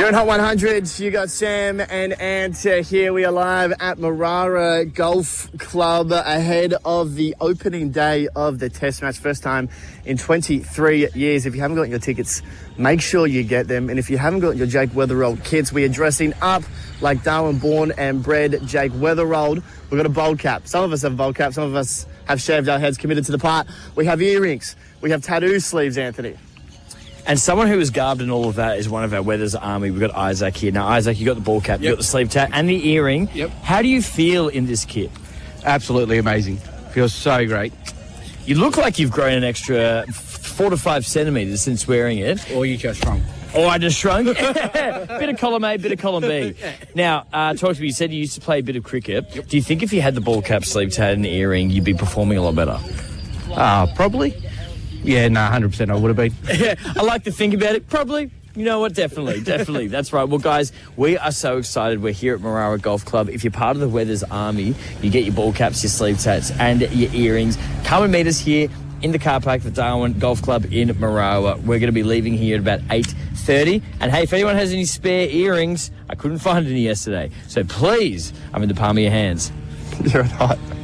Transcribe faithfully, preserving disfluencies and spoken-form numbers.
You're in Hot one hundred. You got Sam and Ant uh, here. We are live at Marara Golf Club ahead of the opening day of the Test match. First time in twenty-three years. If you haven't got your tickets, make sure you get them. And if you haven't got your Jake Weatherald kits, we are dressing up like Darwin born and bred Jake Weatherald. We've got a bowl cap. Some of us have a bowl cap. Some of us have shaved our heads, committed to the part. We have earrings. We have tattoo sleeves, Anthony. And someone who is garbed in all of that is one of our Weathers Army. We've got Isaac here. Now, Isaac, you got the ball cap, you Yep. got the sleeve tat, and the earring. Yep. How do you feel in this kit? Absolutely amazing. Feels so great. You look like you've grown an extra four to five centimetres since wearing it. Or you just shrunk. Oh, I just shrunk. Bit of column A, bit of column B. Now, uh, talk to me. You said you used to play a bit of cricket. Yep. Do you think if you had the ball cap, sleeve tat, and the earring, you'd be performing a lot better? Uh, probably. Yeah, no, one hundred percent I would have been. Yeah, I like to think about it. Probably. You know what? Definitely, definitely. That's right. Well, guys, we are so excited. We're here at Marara Golf Club. If you're part of the Weathers Army, you get your ball caps, your sleeve tats, and your earrings. Come and meet us here in the car park, the Darwin Golf Club in Marara. We're going to be leaving here at about eight thirty. And hey, if anyone has any spare earrings, I couldn't find any yesterday. So please, I'm in the palm of your hands. You're hot.